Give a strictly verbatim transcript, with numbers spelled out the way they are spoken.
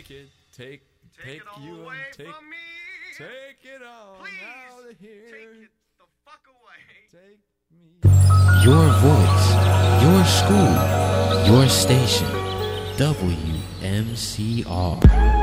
Take it, take, Take, take it all you away and take, from me. take it all Please, out of here. take it the fuck away. Take me. Your voice, your school, your station. W M C R.